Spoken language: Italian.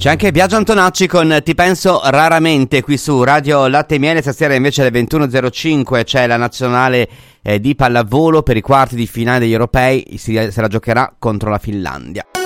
C'è anche Biagio Antonacci con Ti penso raramente qui su Radio Latte e Miele. Stasera invece alle 21.05 c'è la nazionale di pallavolo per i quarti di finale degli europei. Se la giocherà contro la Finlandia.